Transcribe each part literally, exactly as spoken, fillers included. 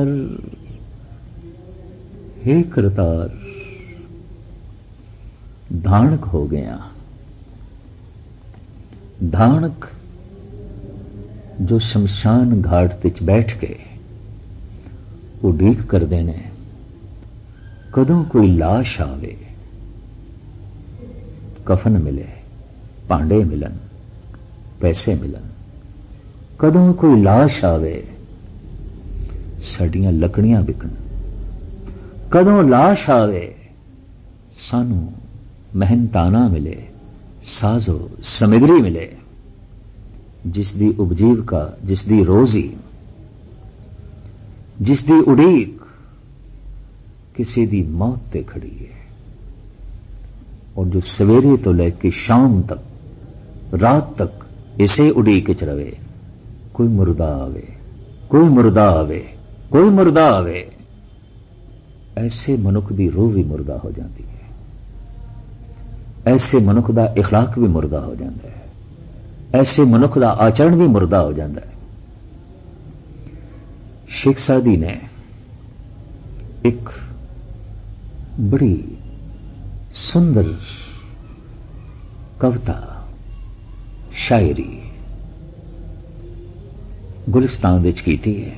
करतार, हे करतार, धाणक हो गया। धाणक जो शमशान घाट विच बैठ के उडीक करते ने कदों कोई लाश आवे, कफन मिले, भांडे मिलन, पैसे मिलन। कदों कोई लाश आवे, साडियां लकड़ियां बिकन। कदों लाश आवे, सानू मेहनताना मिले, साजो समग्री मिले, जिसदी उपजीविका, जिसदी रोजी, जिसदी उड़ीक किसी दी मौत ते खड़ी है। और जो सवेरे तो लेके शाम तक, रात तक इसे उड़ीक च रवे, कोई मुर्दा आवे, कोई मुर्दा आवे, कोई मुर्दा आवे, ऐसे मनुख दी रूह भी मुर्दा हो जाती है, ऐसे मनुख दा इखलाक भी मुर्दा हो जाता है, ऐसे मनुख दा आचरण भी मुर्दा हो जाता है। शेख सादी ने एक बड़ी सुंदर कविता, शायरी गुलिस्तान विच कीती है।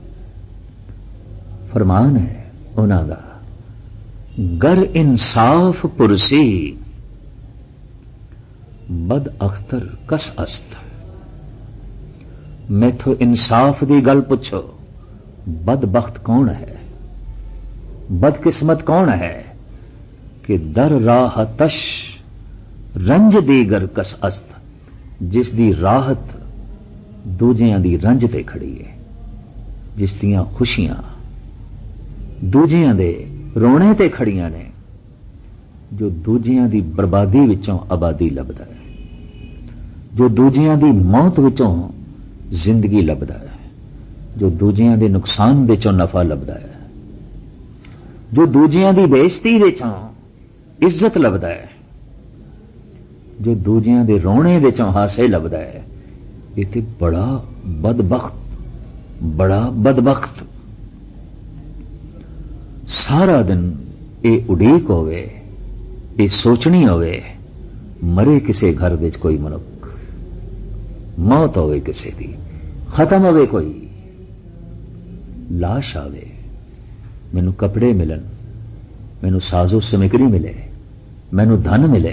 फरमान है उन्हां दा, गर इंसाफ पुरसी बद अख्तर कस अस्त। मैथों इंसाफ दी गल पुछो, बदबख्त कौन है, बदकिस्मत कौन है कि दर राह तश रंज दीगर कस अस्त, जिस दी राहत दूजियां दी रंज ते खड़ी है, जिस दियां खुशियां दूजियां दे रोने ते खड़ियां ने, जो दूजियां दी बर्बादी विचों आबादी लभदा है, जो दूजियां दी मौत विचों जिंदगी लभदा है, जो दूजियां दे नुकसान विचों नफा लभदा है, जो दूजियां दी बेइज्जती विचों इज्जत लभदा है, जो दूजियां दे रोने विचों हासे लभदा है, ये ते बड़ा बदबख्त, बड़ा बदबख्त। सारा दिन ये उड़ीक होवे, ये सोचनी होवे, मरे किसे घर विच कोई मनुख, मौत होवे किसे दी, खत्म होवे कोई, लाश आवे, मैनू कपड़े मिलन, मैनू साजो समग्री मिले, मैनू धन मिले।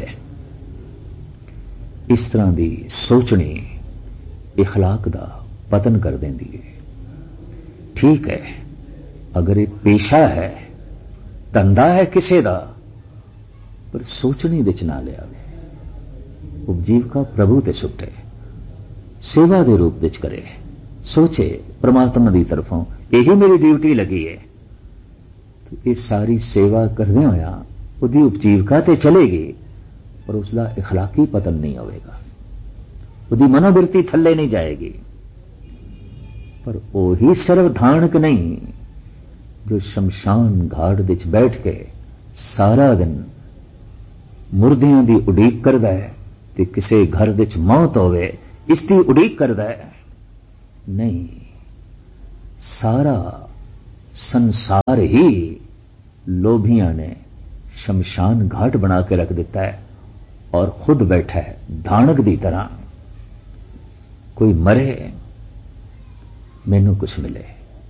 इस तरह दी सोचनी इखलाक दा पतन कर देंदी है। ठीक है, अगर एक पेशा है, धंधा है किसे दा, पर सोचनी विच ना ले आवे, उपजीविका प्रभु ते सुटे, सेवा दे रूप विच करे, सोचे परमात्मा दी तरफों यही मेरी ड्यूटी लगी है, तो ये सारी सेवा करदे होया उहदी उपजीविका ते चलेगी, पर उसका इखलाकी पतन नहीं होगा, उसकी मनोवृत्ति थल्ले नहीं जाएगी। पर वही सिर्फ धाणक नहीं जो शमशान घाट विच बैठ के सारा दिन मुर्दियां दी उड़ीक करदा है ते किसे घर विच मौत होवे इसकी उड़ीक करदा है। नहीं, सारा संसार ही लोभियां ने शमशान घाट बना के रख दिता है और खुद बैठा है धाणक दी तरह। कोई मरे मैनू कुछ मिले,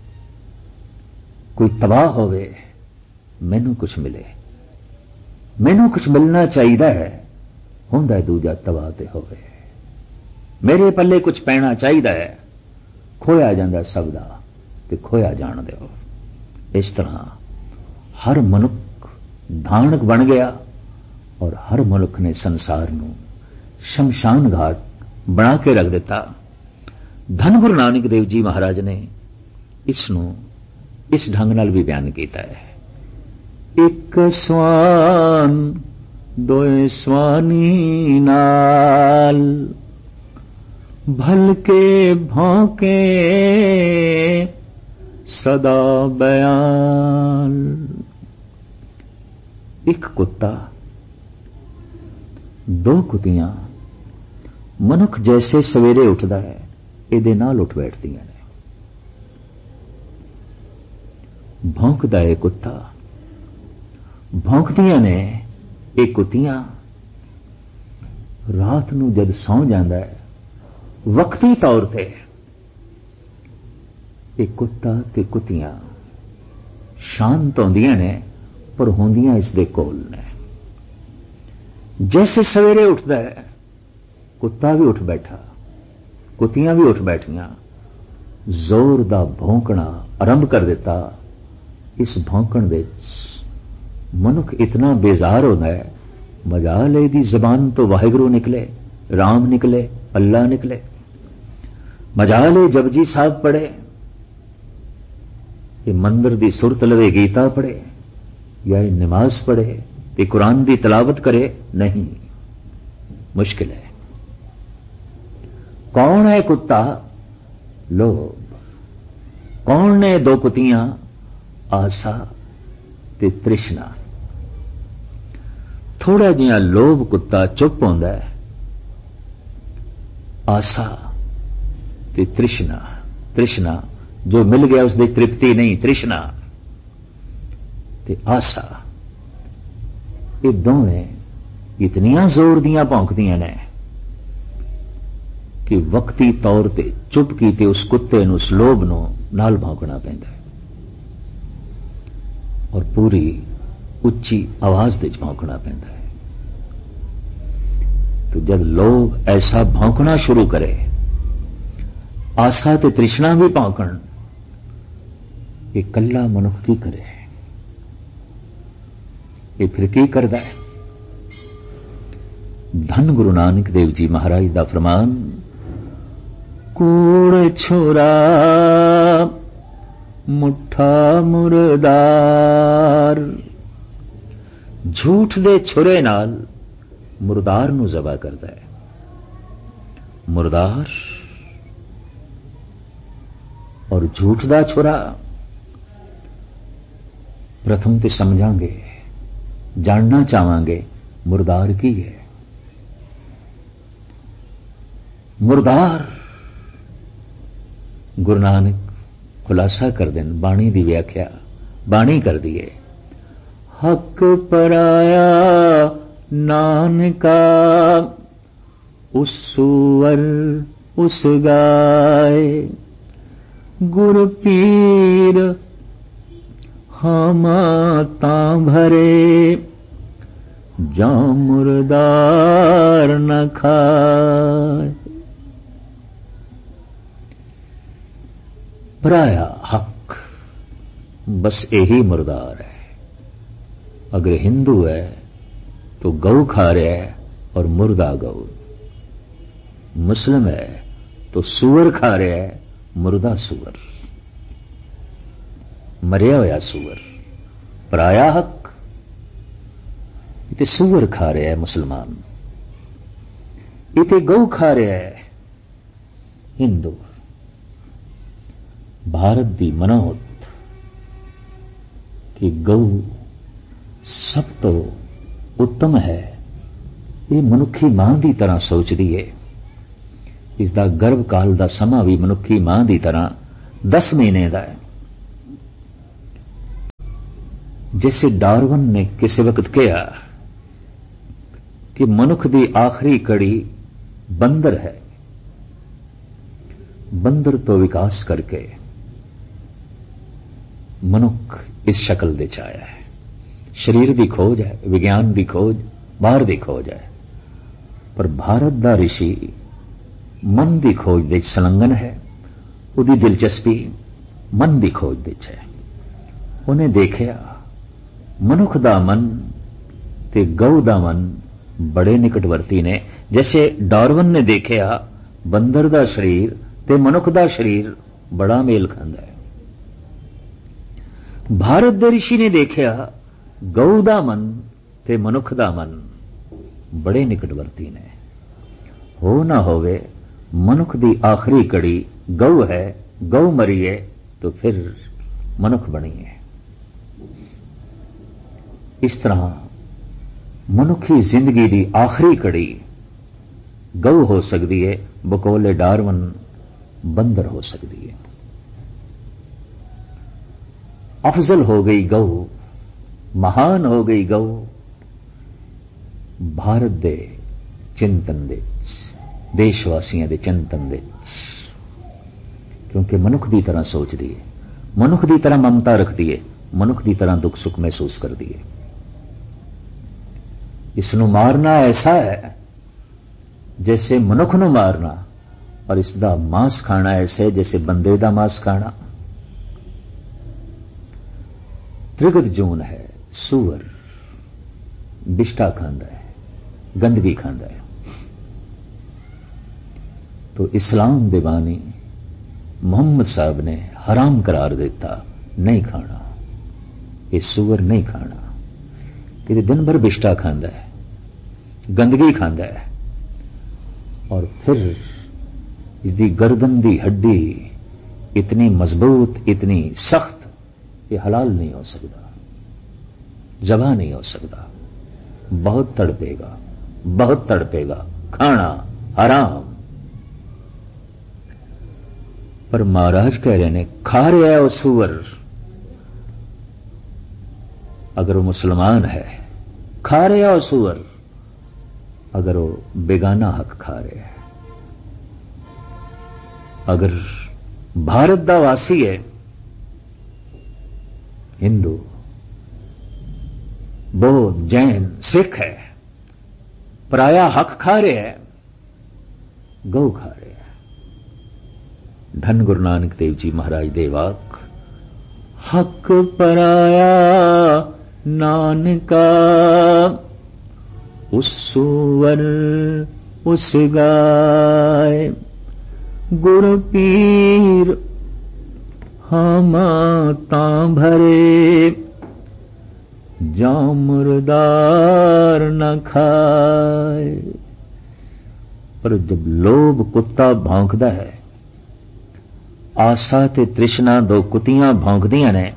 कोई तबाह होवे मैनू कुछ मिले, मैनू कुछ मिलना चाहिए है, हुंदा दूजा तबाह ते होवे, मेरे पल्ले कुछ पैना चाहिए है, खोया जांदा सब दा ते खोया जान दिओ। इस तरह हर मनुख धाणक बन गया और हर मनुख ने संसार नू शमशान घाट बना के रख दिता। धन गुरु नानक देव जी महाराज ने इसनू इस ढंग नाल भी बयान किया है। एक स्वान दोए स्वानी नाल भलके भौंके सदा बयान। एक कुत्ता दो कुतियां मनुख जैसे सवेरे उठदा है इहदे नाल उठ बैठदियां ने। भौंकदा है कुत्ता, भौंकदियां ने ये कुत्तियां। रात नूं जद सौ जांदा है वक्ती तौर ते ये कुत्ता ते कुत्तियां शांत होंदियां ने, पर होंदियां इस दे कोल ने। जैसे सवेरे उठदा है कुत्ता भी उठ बैठा, कुत्तियां भी उठ बैठियां, जोर दा भौंकना आरंभ कर दिता। इस भौंकण विच मनुख इतना बेजार होता है, मजाल दी जबान तो वाहिगुरू निकले, राम निकले, अल्लाह निकले, मजाल जपजी साहब पढ़े, ये मंदिर दी सुरत लवे गीता पढ़े, या ये नमाज पढ़े, ये कुरान दी तलावत करे, नहीं, मुश्किल है। कौन है कुत्ता? लोभ। कौन ने दो कुत्तियां? आशा ते तृष्णा। थोड़ा जिहा लोभ कुत्ता चुप होंदा है, आशा ते तृष्णा, तृष्णा जो मिल गया उसकी तृप्ति नहीं, तृष्णा ते आशा, ये दोवें इतनियां जोर दियां भौंकदियां ने कि वक्ती तौर ते चुप कीते उस कुत्ते नूं, उस लोभ नूं नाल भौंकना पैंदा है, और पूरी उच्ची आवाज दे भौंकना पैंदा है। तो जब लोग ऐसा भौंकना शुरू करे, आशा ते तृष्णा भी भौंकण, ये कल्ला मनुख की करे? ये फिर की करदा है? धन गुरु नानक देव जी महाराज दा फरमान, कूड़ छोरा मुठा मुर्दार। झूठ दे छुरे नाल मुर्दार नूं ज़बा करदा है। मुर्दार और झूठ दा छुरा, प्रथम ते समझांगे, जानना चाहांगे मुर्दार की है। मुर्दार गुरु नानक खुलासा कर देन, बाणी दी व्याख्या बाणी कर दिए, हक पराया नानका उस सुअर उस गाय, गुर पीर हम तां भरे, जा मुर्दार न खाए। पराया हक, बस यही मुर्दार है। अगर हिंदू है तो गऊ खा रहा है और मुर्दा गऊ, मुस्लिम है तो सुअर खा रहा है, मुर्दा सुअर, मरिया होया सुअर। पराया हक, इते सुअर खा रहा है मुसलमान, इते गऊ खा रहा है हिंदू। भारत दी मनोत कि गऊ सब तो उत्तम है, ये मनुखी मां दी तरह सोचदी है। इसदा गर्भ काल दा समा भी मनुखी मां दी तरह दस महीने दा है। जैसे डार्विन ने किसी वक्त कहा कि मनुख दी आखिरी कड़ी बंदर है, बंदर तो विकास करके मनुख इस शक्ल दे च आया है। शरीर की खोज है, विज्ञान की खोज, बाहर की खोज है, पर भारत दा ऋषि मन की खोज दे संलग्न है। उदी दिलचस्पी मन की खोज दे है। उन्हें देखिया मनुख दा मन ते गऊ दा मन बड़े निकटवर्ती ने। जैसे डार्विन ने देखिया बंदर दा शरीर ते मनुख दा शरीर बड़ा मेल खांदा है। भारत दे ऋषि ने देखिया गऊ दा मन ते मनुख दा मन बड़े निकटवर्ती ने। हो ना होवे मनुख दी आखिरी कड़ी गऊ है, गऊ मरी है तो फिर मनुख बनी है। इस तरह मनुखी जिंदगी दी आखिरी कड़ी गऊ हो सकती है, बकोले डार्विन बंदर हो सकती है। अफजल हो गई गऊ, महान हो गई गऊ भारत दे चिंतन दे विच, देशवासियों के चिंतन दे विच, क्योंकि मनुख की तरह सोचती है, मनुख की तरह ममता रखती है, मनुख की तरह दुख सुख महसूस करती है। इसनों मारना ऐसा है जैसे मनुख नूं मारना, और इसका मांस खाना ऐसे जैसे बंदे का मांस खाना। त्रिगत जून है, सूअर बिष्टा खांदा है, गंदगी खांदा है। तो इस्लाम दे बानी मोहम्मद साहब ने हराम करार देता, नहीं खाना, ये सूअर नहीं खाना। कि दिन भर बिष्टा खांदा है, गंदगी खांदा है, और फिर इसकी गर्दन की हड्डी इतनी मजबूत, इतनी सख्त, ये हलाल नहीं हो सकता, ज़बा नहीं हो सकता। बहुत तड़पेगा, बहुत तड़पेगा, खाना हराम। पर महाराज कह रहे ने खा रहा है वो सूअर, अगर वो मुसलमान है, खा रहा है वो सूअर, अगर वो बेगाना हक खा रहे है। अगर भारत दा वासी है, हिंदू, बौद्ध, जैन, सिख है, पराया हक खा रहे है, गौ खा रहे है। धन गुरु नानक देव जी महाराज दे वाक, हक पराया नानका, उस सूअर उस गाय, गुर पीर हम तां भरे, जा मुर्दार न खाए। पर जब लोभ कुत्ता भौंकदा है, आसा ते तृष्णा दो कुत्तियां भौंकदियां ने,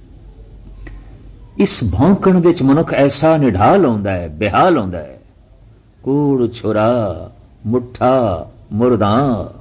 इस भौंकण विच मनुख ऐसा निढाल आउंदा है, बेहाल आउंदा है। कूड़ छुरा मुठा मुर्दा,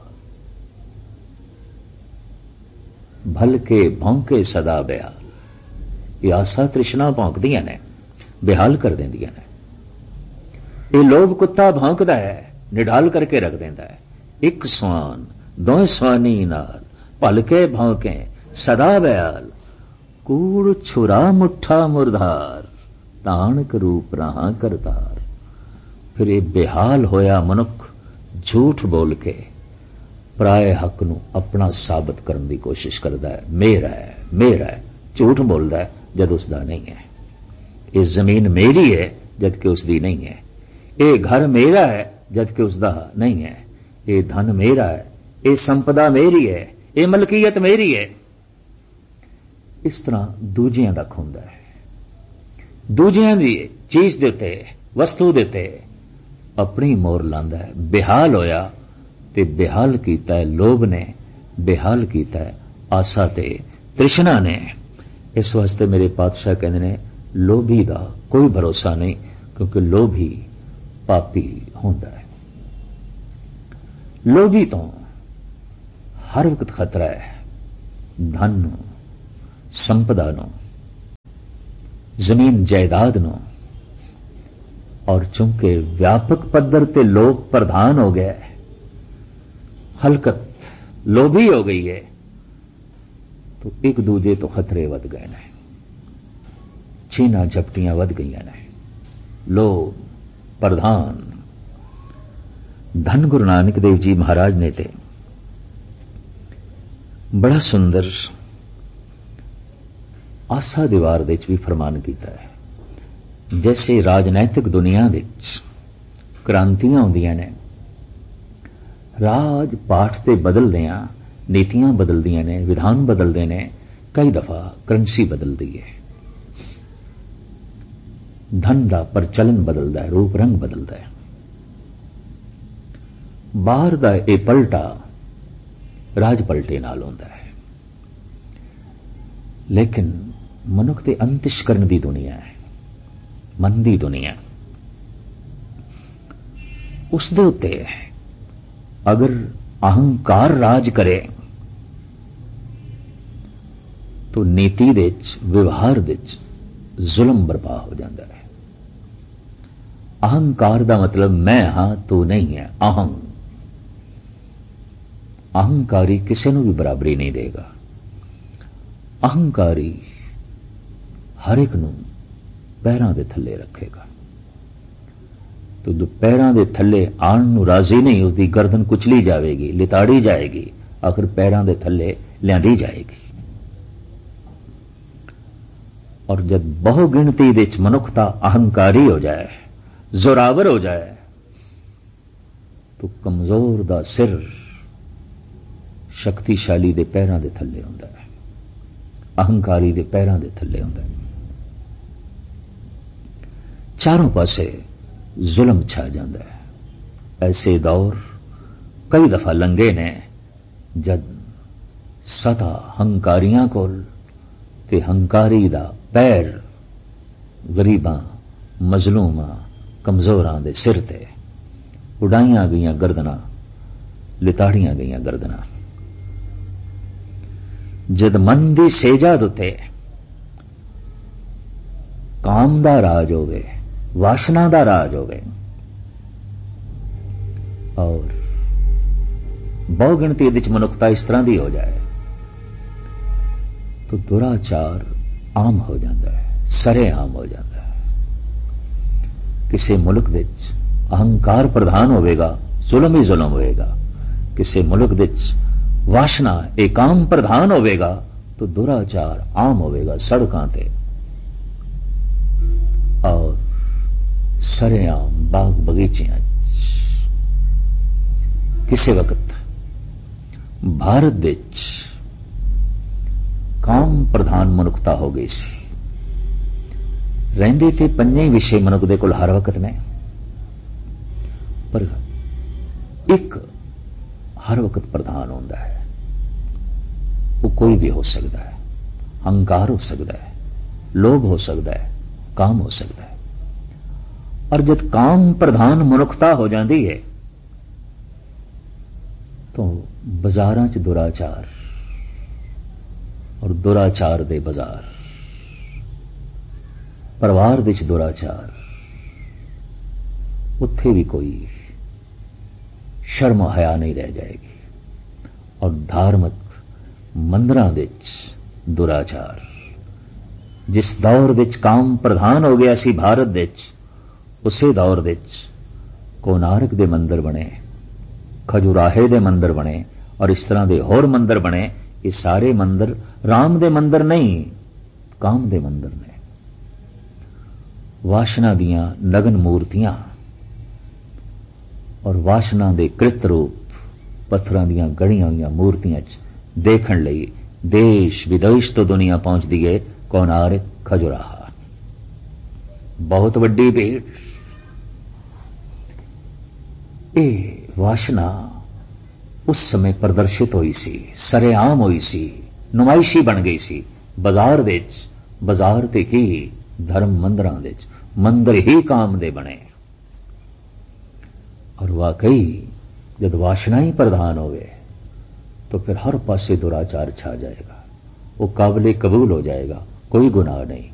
भलके भौंके सदा बेहाल। ये आसा तृष्णा भौंकदियां ने, बेहाल कर देंदियां ने। ये लोभ कुत्ता भौंकदा है, निढाल करके रख देंदा है। एक स्वान दो स्वानी नाल, भलके भौंके सदा बेहाल। कूड़ छुरा मुठा मुरधार, ताणक रूप रहा करतार। फिर ये बेहाल होया मनुख झूठ बोल के पराए हक नूं अपना साबित करने की कोशिश करता है। मेरा है, मेरा है, झूठ बोलता है जद उसका नहीं है। ये जमीन मेरी है जबकि उसकी नहीं है। ये घर मेरा है जबकि उसका नहीं है। ये धन मेरा है, ये संपदा मेरी है, ये मलकीयत मेरी है। इस तरह दूजियां दा खुंदा है। दूजियां दी चीज दे उत्ते, वस्तु दे उत्ते अपनी मोर लांदा है। बेहाल होया ते बेहाल कीता है लोभ ने, बेहाल कीता है आसा ते तृष्णा ने। इस वास्ते मेरे पातशाह कहते ने लोभी दा कोई भरोसा नहीं, क्योंकि लोभी पापी होंदा है। लोभी तो हर वक्त खतरा है, धन नूं, संपदा नूं, जमीन जायदाद नूं। और चूंकि व्यापक पद्धर ते लोग प्रधान हो गए, हलकत लोभी हो गई है, तो एक दूजे तो खतरे वध गए ने, छीना झपटियां वध गई ने, लोग प्रधान। धन गुरु नानक देव जी महाराज ने ते बड़ा सुंदर आसा दीवार दे भी फरमान किया है। जैसे राजनैतिक दुनिया विच क्रांतियां आउंदियां ने, राज पाठ ते बदलदियां, नीतियां बदलदियां ने, विधान बदलदे ने, कई दफा करंसी बदलदी है, धन का प्रचलन बदलता है, रूप रंग बदलता है। बाहर का यह पलटा राज पलटे नाल होंदा है। लेकिन मनुख के अंतਿਸ਼ਕਰਨ की दुनिया है, मन की दुनिया, उस दे उत्ते अगर अहंकार राज करे तो नीति दे विच व्यवहार दे विच जुल्म बर्पा हो जाता है। अहंकार का मतलब मैं हां तू नहीं है। अहं अहंकारी किसी को भी बराबरी नहीं देगा। अहंकारी हर एक नूं पैरां दे थल्ले रखेगा। तो जो पैरां दे थल्ले आण नूं राजी नहीं, उसकी गर्दन कुचली जाएगी, लिताड़ी जाएगी, आखिर पैरां दे थल्ले लियांदी जाएगी। और जब बहु गिणती दे मनुखता अहंकारी हो जाए, जोरावर हो जाए, तो कमजोर दा सिर शक्तिशाली दे पैरां दे थल्ले हुंदा है, अहंकारी दे पैरां दे थल्ले हुंदा है। चारों पासे जुल्म छा जाता है। ऐसे दौर कई दफा लंघे ने जद सदा हंकारियां कोल ते हंकारी दा पैर गरीबां, मजलूमां, कमजोरां दे सिर ते उड़ाइयां गईयां गर्दनां, लिताड़ियां गईयां गर्दनां। जद मन दी सेजाद उत्ते काम दा राज होवे, वासना दा राज होवे और बहु गिणती विच मनुखता इस तरह दी हो जाए, तो दुराचार आम हो जाता है, सरे आम हो जाता है। किसी मुल्क विच अहंकार प्रधान होवेगा, जुल्म ही जुल्म होएगा। किसी मुल्क विच वासना एकाम प्रधान होवेगा, तो दुराचार आम होवेगा सड़कां ते और सरेआम बाग बगीचियां। किसी वक्त भारत विच काम प्रधान मनुखता हो गई सी। रहिंदे ते पंजे विषय मनुख दे कोल हर वक्त ने, पर एक हर वक्त प्रधान होता है। वो कोई भी हो सकता है, हंकार हो सकता है, लोभ हो सकता है, काम हो सकता है। और जब काम प्रधान मनुखता हो जाती है, तो बाजारां च दुराचार और दुराचार दे बाजार, परिवार विच दुराचार, उत्थे भी कोई शर्म हया नहीं रह जाएगी। और धार्मिक मंदिरां विच दुराचार, जिस दौर विच काम प्रधान हो गया सी भारत विच, उसे दौर विच कोणार्क दे मंदिर बने, खजुराहे दे मंदिर बने और इस तरह दे होर मंदिर बने। ये सारे मंदिर राम दे मंदिर नहीं, काम दे मंदिर ने। वासना दियां नगन मूर्तियां और वासना दे कृत रूप पत्थरां दियां गढ़ियां हुईयां मूर्तियां देखण लई देश विदेश तो दुनिया पहुंचदी है। कोणार्क, खजुराहा, बहुत वड्डी भीड़। ये वासना उस समय प्रदर्शित हुई सी, सरेआम हुई सी, नुमाइशी बन गई सी बाजार विच। बाजार ते की धर्म मंदिरां विच, मंदिर ही काम दे बने। और वाकई जब वासना ही प्रधान होवे, तो फिर हर पासे दुराचार छा जाएगा, वो काबिले कबूल हो जाएगा, कोई गुनाह नहीं।